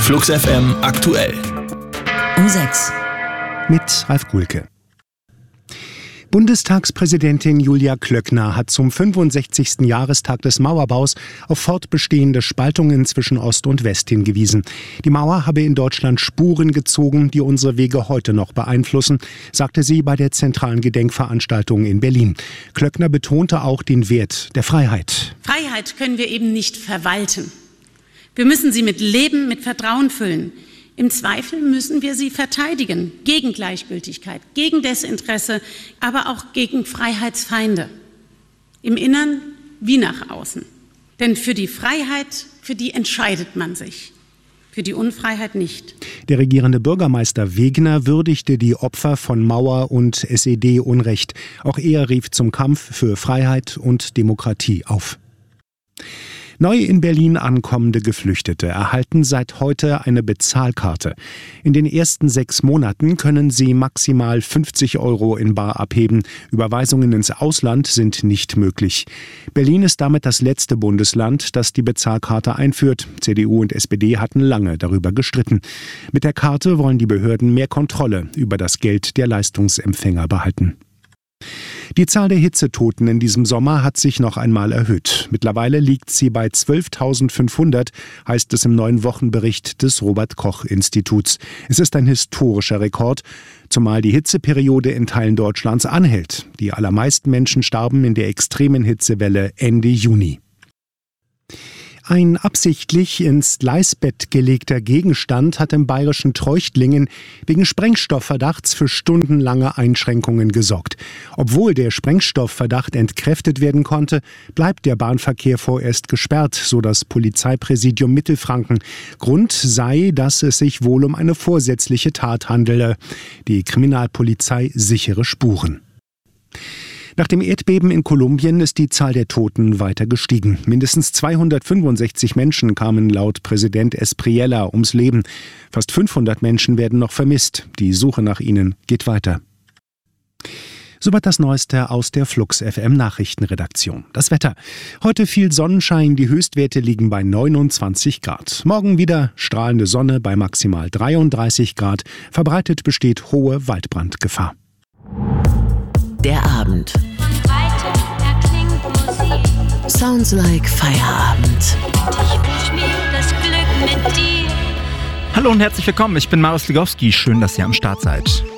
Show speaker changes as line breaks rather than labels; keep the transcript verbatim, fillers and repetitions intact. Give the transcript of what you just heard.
Flux F M aktuell.
Um sechs.
Mit Ralf Gulke. Bundestagspräsidentin Julia Klöckner hat zum fünfundsechzigsten Jahrestag des Mauerbaus auf fortbestehende Spaltungen zwischen Ost und West hingewiesen. Die Mauer habe in Deutschland Spuren gezogen, die unsere Wege heute noch beeinflussen, sagte sie bei der zentralen Gedenkveranstaltung in Berlin. Klöckner betonte auch den Wert der Freiheit.
Freiheit können wir eben nicht verwalten. Wir müssen sie mit Leben, mit Vertrauen füllen. Im Zweifel müssen wir sie verteidigen, gegen Gleichgültigkeit, gegen Desinteresse, aber auch gegen Freiheitsfeinde, im Innern wie nach außen. Denn für die Freiheit, für die entscheidet man sich, für die Unfreiheit nicht.
Der regierende Bürgermeister Wegner würdigte die Opfer von Mauer und S E D-Unrecht. Auch er rief zum Kampf für Freiheit und Demokratie auf. Neu in Berlin ankommende Geflüchtete erhalten seit heute eine Bezahlkarte. In den ersten sechs Monaten können sie maximal fünfzig Euro in bar abheben. Überweisungen ins Ausland sind nicht möglich. Berlin ist damit das letzte Bundesland, das die Bezahlkarte einführt. C D U und S P D hatten lange darüber gestritten. Mit der Karte wollen die Behörden mehr Kontrolle über das Geld der Leistungsempfänger behalten. Die Zahl der Hitzetoten in diesem Sommer hat sich noch einmal erhöht. Mittlerweile liegt sie bei zwölftausendfünfhundert, heißt es im neuen Wochenbericht des Robert-Koch-Instituts. Es ist ein historischer Rekord, zumal die Hitzeperiode in Teilen Deutschlands anhält. Die allermeisten Menschen starben in der extremen Hitzewelle Ende Juni. Ein absichtlich ins Gleisbett gelegter Gegenstand hat im bayerischen Treuchtlingen wegen Sprengstoffverdachts für stundenlange Einschränkungen gesorgt. Obwohl der Sprengstoffverdacht entkräftet werden konnte, bleibt der Bahnverkehr vorerst gesperrt, so das Polizeipräsidium Mittelfranken. Grund sei, dass es sich wohl um eine vorsätzliche Tat handele. Die Kriminalpolizei sichere Spuren. Nach dem Erdbeben in Kolumbien ist die Zahl der Toten weiter gestiegen. Mindestens zweihundertfünfundsechzig Menschen kamen laut Präsident Espriella ums Leben. Fast fünfhundert Menschen werden noch vermisst. Die Suche nach ihnen geht weiter. Soweit das Neueste aus der Flux F M Nachrichtenredaktion. Das Wetter. Heute viel Sonnenschein, die Höchstwerte liegen bei neunundzwanzig Grad. Morgen wieder strahlende Sonne bei maximal dreiunddreißig Grad. Verbreitet besteht hohe Waldbrandgefahr.
Der Abend. Sounds like Feierabend.
Ich wünsch mir das Glück mit dir.
Hallo und herzlich willkommen, ich bin Marius Ligowski. Schön, dass ihr am Start seid.